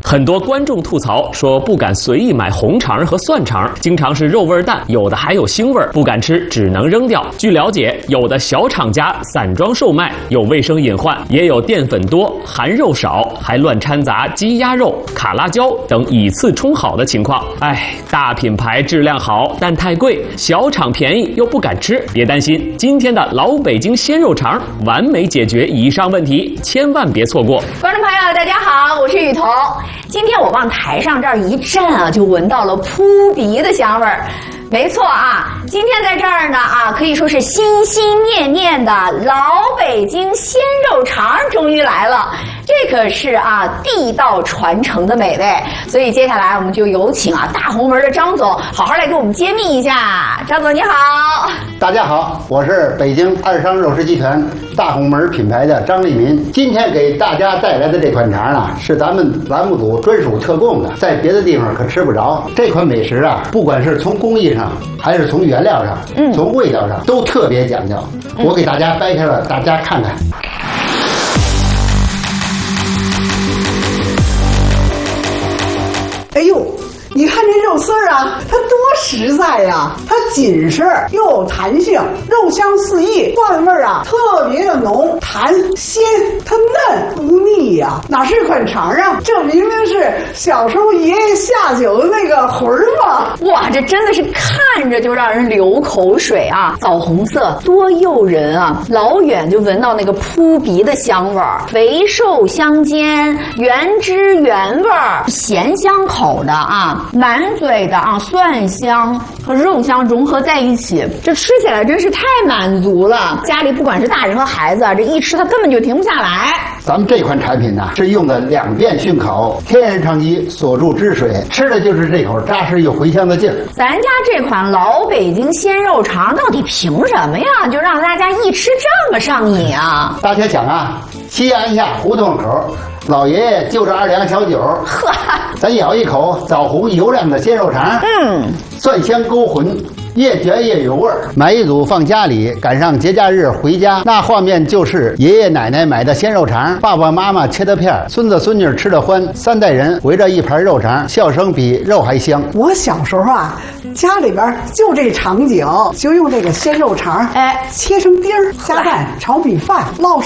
很多观众吐槽说不敢随意买红肠和蒜肠，经常是肉味淡，有的还有腥味，不敢吃，只能扔掉。据了解，有的小厂家散装售卖，有卫生隐患，也有淀粉多、含肉少，还乱掺杂鸡鸭肉、卡拉椒等以次充好的情况。大品牌质量好，但太贵；小厂便宜又不敢吃。别担心，今天的老北京鲜肉肠完美解决以上问题，千万别错过。 观众朋友，大家好，我是雨桐。今天我往台上这儿一站啊，就闻到了扑鼻的香味儿。没错啊，今天在这儿呢可以说是心心念念的老北京鲜肉肠终于来了。这可是地道传承的美味，所以接下来我们就有请大红门的张总好好来给我们揭秘一下。张总你好。 大家好，我是北京二商肉食集团大红门品牌的张立民。今天给大家带来的这款肠呢，是咱们栏目组专属特供的，在别的地方可吃不着。这款美食不管是从工艺上，还是从原料上，从味道上，都特别讲究。我给大家掰开了，大家看看。 哎呦，你看这肉丝儿它多实在呀！它紧实又有弹性，肉香四溢，蒜味儿特别的浓，弹鲜，它嫩不腻呀！哪是款肠这明明是小时候爷爷下酒的那个魂儿嘛！ 哇，这真的是看着就让人流口水枣红色多诱人老远就闻到那个扑鼻的香味儿，肥瘦相间，原汁原味儿，咸香口的满嘴的蒜香和肉香融合在一起，这吃起来真是太满足了。家里不管是大人和孩子这一吃它根本就停不下来。 咱们这款产品呢，是用的2遍熏烤，天然长鸡锁住汁水，吃的就是这口扎实又回香的劲儿。 咱家这款老北京鲜肉肠到底凭什么呀，就让大家一吃这么上瘾大家想西安下胡同口，老爷爷就着2两小酒，咱咬一口枣红油亮的鲜肉肠，蒜香勾魂，越嚼越有味儿。买一组放家里，赶上节假日回家，那画面就是爷爷奶奶买的鲜肉肠，爸爸妈妈切的片，孙子孙女吃的欢，3代人围着一盘肉肠，笑声比肉还香。 我小时候家里边就这场景，就用这个鲜肉肠，切成丁儿，加蛋炒米饭，烙